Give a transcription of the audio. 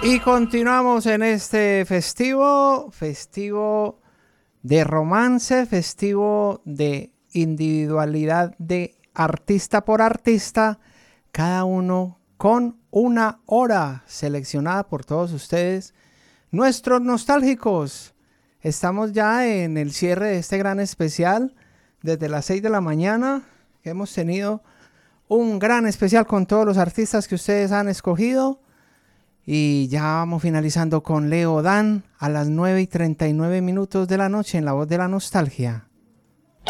Y continuamos en este festivo de romance, festivo de individualidad de artista por artista, cada uno con una hora seleccionada por todos ustedes, nuestros nostálgicos. Estamos ya en el cierre de este gran especial desde las 6 de la mañana. Hemos tenido un gran especial con todos los artistas que ustedes han escogido. Y ya vamos finalizando con Leo Dan a las 9:39 de la noche en La Voz de la Nostalgia.